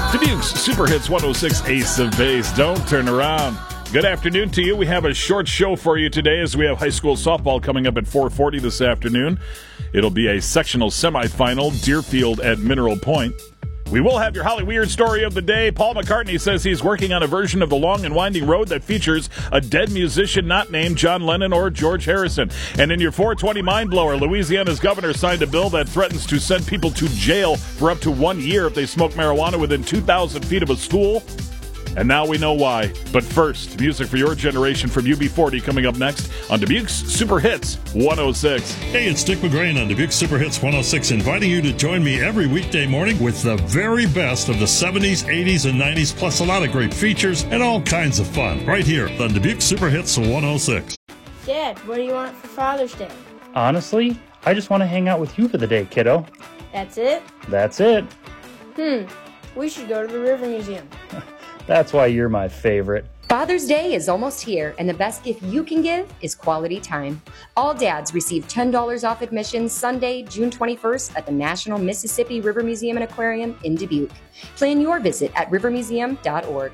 Dubuque's Super Hits 106 Ace of Base. Don't turn around. Good afternoon to you. We have a short show for you today as we have high school softball coming up at 4:40 this afternoon. It'll be a sectional semifinal, Deerfield at Mineral Point. We will have your Holly Weird story of the day. Paul McCartney says he's working on a version of The Long and Winding Road that features a dead musician not named John Lennon or George Harrison. And in your 420 Mind Blower, Louisiana's governor signed a bill that threatens to send people to jail for up to 1 year if they smoke marijuana within 2,000 feet of a school. And now we know why. But first, music for your generation from UB40 coming up next on Dubuque's Super Hits 106. Hey, it's Dick McGrain on Dubuque's Super Hits 106, inviting you to join me every weekday morning with the very best of the 70s, 80s, and 90s, plus a lot of great features and all kinds of fun, right here on Dubuque's Super Hits 106. Dad, what do you want for Father's Day? Honestly, I just want to hang out with you for the day, kiddo. That's it? That's it. We should go to the River Museum. That's why you're my favorite. Father's Day is almost here, and the best gift you can give is quality time. All dads receive $10 off admission Sunday, June 21st at the National Mississippi River Museum and Aquarium in Dubuque. Plan your visit at rivermuseum.org.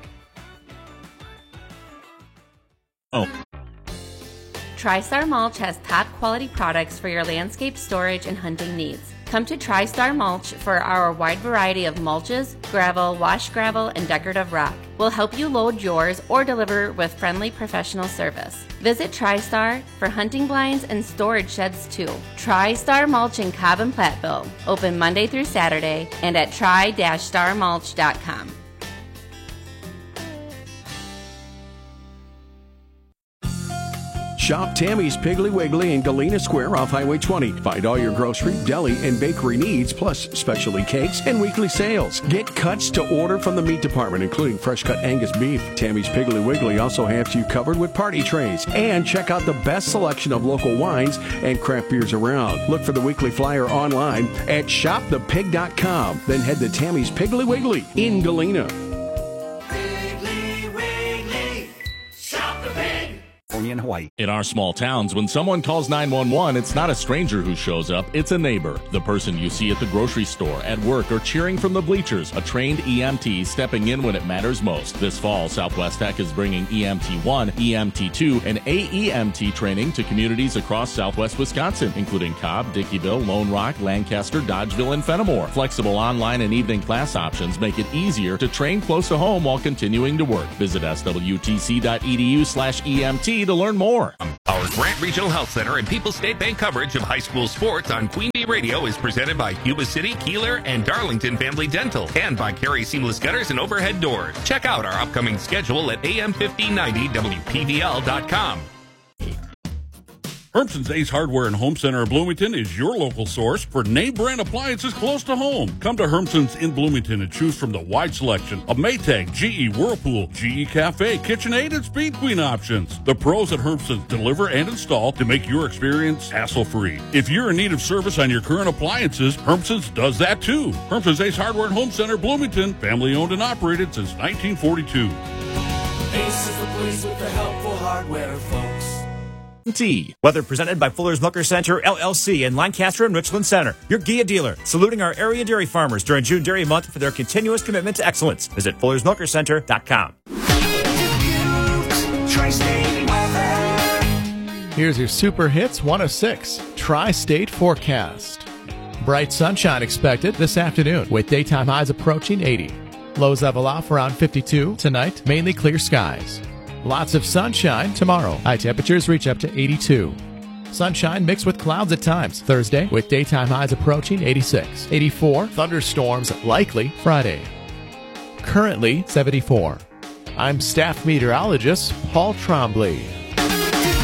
TriStar Mulch has top quality products for your landscape storage and hunting needs. Come to TriStar Mulch for our wide variety of mulches, gravel, wash gravel, and decorative rock. We'll help you load yours or deliver with friendly professional service. Visit TriStar for hunting blinds and storage sheds too. TriStar Mulch in Cobb and Platteville. Open Monday through Saturday and at tri-starmulch.com. Shop Tammy's Piggly Wiggly in Galena Square off Highway 20. Find all your grocery, deli, and bakery needs, plus specialty cakes and weekly sales. Get cuts to order from the meat department, including fresh-cut Angus beef. Tammy's Piggly Wiggly also has you covered with party trays. And check out the best selection of local wines and craft beers around. Look for the weekly flyer online at shopthepig.com. Then head to Tammy's Piggly Wiggly in Galena. In Hawaii. In our small towns, when someone calls 911, it's not a stranger who shows up, it's a neighbor. The person you see at the grocery store, at work, or cheering from the bleachers. A trained EMT stepping in when it matters most. This fall, Southwest Tech is bringing EMT1, EMT2, and AEMT training to communities across Southwest Wisconsin, including Cobb, Dickeyville, Lone Rock, Lancaster, Dodgeville, and Fenimore. Flexible online and evening class options make it easier to train close to home while continuing to work. Visit swtc.edu/EMT to learn more. Our Grant Regional Health Center and People's State Bank coverage of high school sports on Queen Bee Radio is presented by Yuba City, Keeler, and Darlington Family Dental, and by Carey Seamless Gutters and Overhead Doors. Check out our upcoming schedule at am1590wpvl.com. Hermson's Ace Hardware and Home Center in Bloomington is your local source for name brand appliances close to home. Come to Hermson's in Bloomington and choose from the wide selection of Maytag, GE, Whirlpool, GE Cafe, KitchenAid, and Speed Queen options. The pros at Hermson's deliver and install to make your experience hassle-free. If you're in need of service on your current appliances, Hermson's does that too. Hermson's Ace Hardware and Home Center, Bloomington, family owned and operated since 1942. Ace is the place with the helpful hardware, folks. Weather presented by Fuller's Milker Center, LLC in Lancaster and Richland Center. Your Gia dealer, saluting our area dairy farmers during June Dairy Month for their continuous commitment to excellence. Visit FullersMilkerCenter.com. Here's your Super Hits 106 Tri-State Forecast. Bright sunshine expected this afternoon with daytime highs approaching 80. Lows level off around 52. Tonight, mainly clear skies. Lots of sunshine tomorrow. High temperatures reach up to 82. Sunshine mixed with clouds at times Thursday with daytime highs approaching 86. 84. Thunderstorms likely Friday. Currently 74. I'm staff meteorologist Paul Trombley.